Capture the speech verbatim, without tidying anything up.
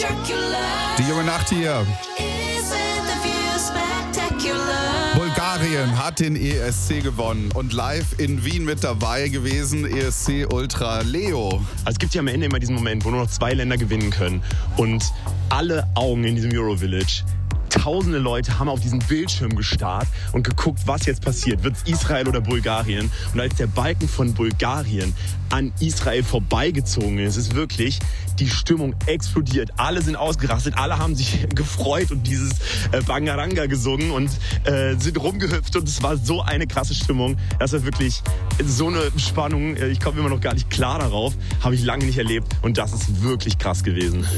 Die junge Nacht hier. Bulgarien hat den E S C gewonnen und live in Wien mit dabei gewesen, E S C Ultra Leo. Also es gibt ja am Ende immer diesen Moment, wo nur noch zwei Länder gewinnen können und alle Augen in diesem Eurovillage. Tausende Leute haben auf diesen Bildschirm gestarrt und geguckt, was jetzt passiert. Wird es Israel oder Bulgarien? Und als der Balken von Bulgarien an Israel vorbeigezogen ist, ist wirklich die Stimmung explodiert. Alle sind ausgerastet, alle haben sich gefreut und dieses äh, Bangaranga gesungen und äh, sind rumgehüpft. Und es war so eine krasse Stimmung. Das war wirklich so eine Spannung. Ich komme immer noch gar nicht klar darauf. Habe ich lange nicht erlebt. Und das ist wirklich krass gewesen.